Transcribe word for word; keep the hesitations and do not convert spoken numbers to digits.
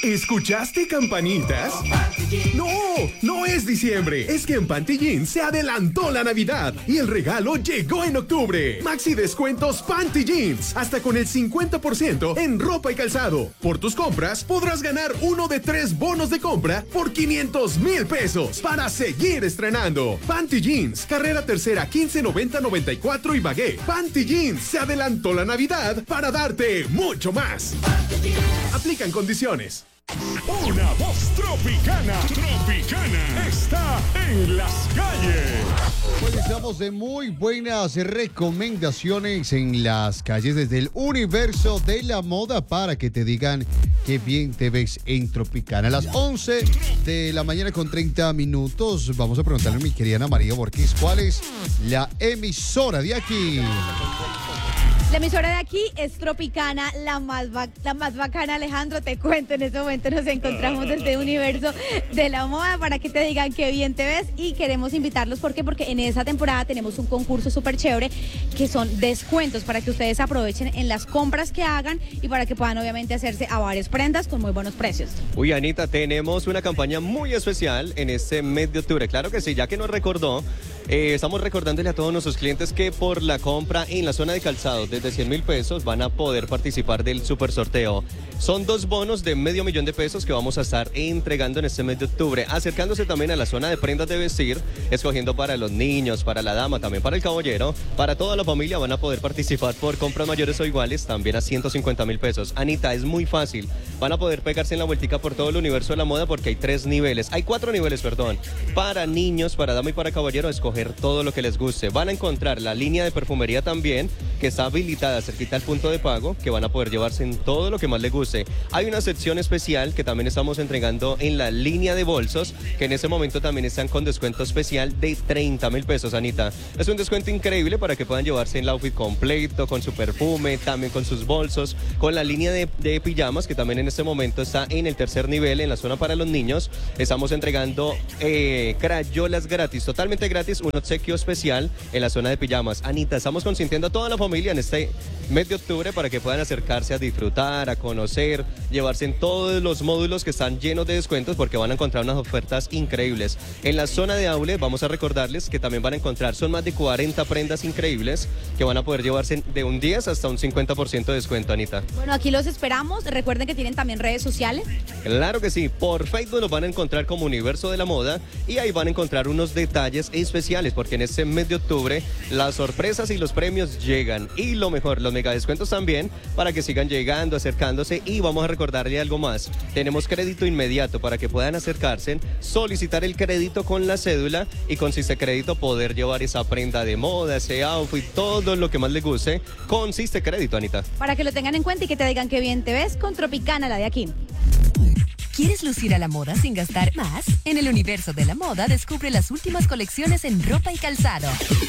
¿Escuchaste campanitas? No, no es diciembre. Es que en Panty Jeans se adelantó la Navidad y el regalo llegó en octubre. Maxi descuentos Panty Jeans, hasta con el cincuenta por ciento en ropa y calzado. Por tus compras podrás ganar uno de tres bonos de compra por quinientos mil pesos para seguir estrenando. Panty Jeans, carrera tercera quince noventa noventa y cuatro y Bagué. Panty Jeans se adelantó la Navidad para darte mucho más. Aplican condiciones. Una voz tropicana, tropicana, está en las calles. Pues estamos de muy buenas recomendaciones en las calles desde el universo de la moda para que te digan qué bien te ves en Tropicana. A las once de la mañana con treinta minutos vamos a preguntarle a mi querida Ana María Borges cuál es la emisora de aquí. La emisora de aquí es Tropicana, la más, ba- la más bacana, Alejandro. Te cuento, en este momento nos encontramos desde el universo de la moda para que te digan qué bien te ves y queremos invitarlos. ¿Por qué? Porque en esta temporada tenemos un concurso súper chévere que son descuentos para que ustedes aprovechen en las compras que hagan y para que puedan obviamente hacerse a varias prendas con muy buenos precios. Uy, Anita, tenemos una campaña muy especial en este mes de octubre. Claro que sí, ya que nos recordó, eh, estamos recordándole a todos nuestros clientes que por la compra en la zona de calzado desde cien mil pesos van a poder participar del super sorteo. Son dos bonos de medio millón de pesos que vamos a estar entregando en este mes de octubre, acercándose también a la zona de prendas de vestir, escogiendo para los niños, para la dama, también para el caballero, para toda la familia van a poder participar por compras mayores o iguales, también a ciento cincuenta mil pesos. Anita, es muy fácil, van a poder pegarse en la vueltica por todo el universo de la moda porque hay tres niveles, hay cuatro niveles, perdón, para niños, para dama y para caballero, escoger todo lo que les guste. Van a encontrar la línea de perfumería también, que está habilitada cerquita al punto de pago, que van a poder llevarse en todo lo que más les guste. Hay una sección especial que también estamos entregando en la línea de bolsos, que en ese momento también están con descuento especial de treinta mil pesos, Anita. Es un descuento increíble para que puedan llevarse el outfit completo, con su perfume, también con sus bolsos, con la línea de, de pijamas, que también en este momento está en el tercer nivel, en la zona para los niños. Estamos entregando eh, crayolas gratis, totalmente gratis, un obsequio especial en la zona de pijamas. Anita, estamos consintiendo a toda la familia en este mes de octubre para que puedan acercarse a disfrutar, a conocer, llevarse en todos los módulos que están llenos de descuentos porque van a encontrar unas ofertas increíbles. En la zona de outlet vamos a recordarles que también van a encontrar, son más de cuarenta prendas increíbles que van a poder llevarse de un diez hasta un cincuenta por ciento de descuento, Anita. Bueno, aquí los esperamos. Recuerden que tienen también redes sociales. Claro que sí, por Facebook nos van a encontrar como Universo de la Moda y ahí van a encontrar unos detalles especiales porque en este mes de octubre las sorpresas y los premios llegan y lo mejor, los mega descuentos también para que sigan llegando, acercándose y vamos a recordarle algo más. Tenemos crédito inmediato para que puedan acercarse, solicitar el crédito con la cédula y con Siste Crédito poder llevar esa prenda de moda, ese outfit, todo lo que más les guste con Siste Crédito, Anita. Para que lo tengan en cuenta y que te digan qué bien te ves con Tropicana, la de aquí. ¿Quieres lucir a la moda sin gastar más? En el universo de la moda descubre las últimas colecciones en ropa y calzado.